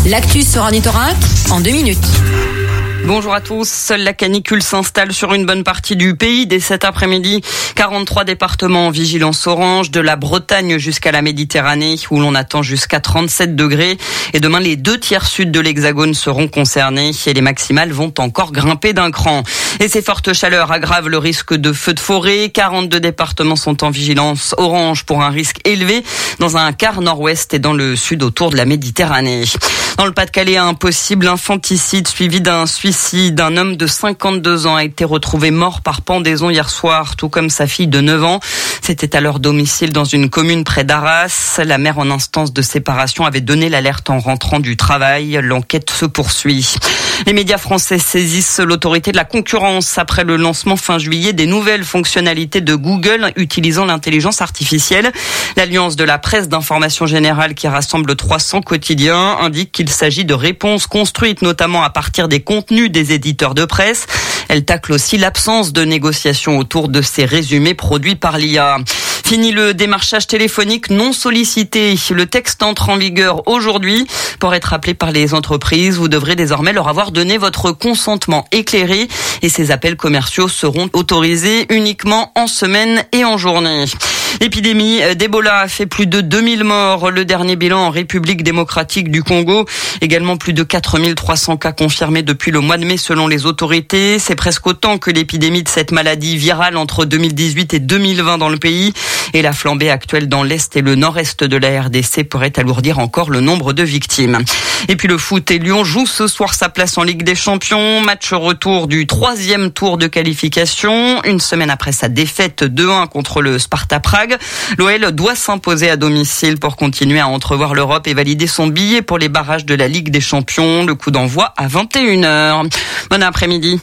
L'actu sur Ornithorynque en 2 minutes. Bonjour à tous. Seule la canicule s'installe sur une bonne partie du pays dès cet après-midi. 43 départements en vigilance orange, de la Bretagne jusqu'à la Méditerranée, où l'on attend jusqu'à 37 degrés. Et demain, les 2 tiers sud de l'Hexagone seront concernés et les maximales vont encore grimper d'un cran. Et ces fortes chaleurs aggravent le risque de feux de forêt. 42 départements sont en vigilance orange pour un risque élevé dans un quart nord-ouest et dans le sud autour de la Méditerranée. Dans le Pas-de-Calais, un possible infanticide suivi d'un suicide. Un homme de 52 ans a été retrouvé mort par pendaison hier soir, tout comme sa fille de 9 ans. C'était à leur domicile dans une commune près d'Arras. La mère en instance de séparation avait donné l'alerte en rentrant du travail. L'enquête se poursuit. Les médias français saisissent l'autorité de la concurrence après le lancement fin juillet des nouvelles fonctionnalités de Google utilisant l'intelligence artificielle. L'Alliance de la presse d'information générale qui rassemble 300 quotidiens indique qu'il s'agit de réponses construites notamment à partir des contenus des éditeurs de presse. Elle tacle aussi l'absence de négociation autour de ces résumés produits par l'IA. Fini le démarchage téléphonique non sollicité. Le texte entre en vigueur aujourd'hui. Pour être appelé par les entreprises, vous devrez désormais leur avoir donné votre consentement éclairé et ces appels commerciaux seront autorisés uniquement en semaine et en journée. L'épidémie d'Ebola a fait plus de 2000 morts. Le dernier bilan en République démocratique du Congo. Également plus de 4300 cas confirmés depuis le mois de mai selon les autorités. C'est presque autant que l'épidémie de cette maladie virale entre 2018 et 2020 dans le pays. Et la flambée actuelle dans l'Est et le Nord-Est de la RDC pourrait alourdir encore le nombre de victimes. Et puis le foot et Lyon joue ce soir sa place en Ligue des Champions. Match retour du 3e tour de qualification. Une semaine après sa défaite 2-1 contre le Sparta Prague. L'OL doit s'imposer à domicile pour continuer à entrevoir l'Europe et valider son billet pour les barrages de la Ligue des Champions. Le coup d'envoi à 21h. Bon après-midi.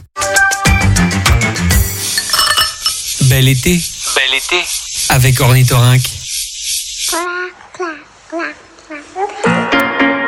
Bel été. Bel été. Avec Ornithorynque.